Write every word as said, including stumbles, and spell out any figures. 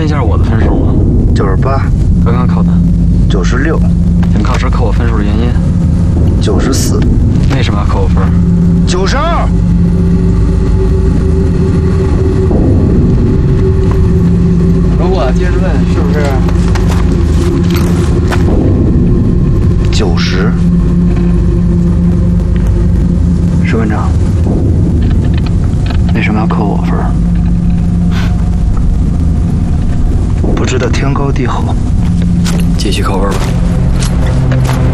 一下我的分数吗？ 九十八。 刚刚考的。 九十六。 你们考试扣我分数的原因？ 九十四。 为什么要扣我分？ 九十二。 如果接着问，是不是？ 九十。石班长，为什么要扣我分？不知道天高地厚。 继续扣分吧。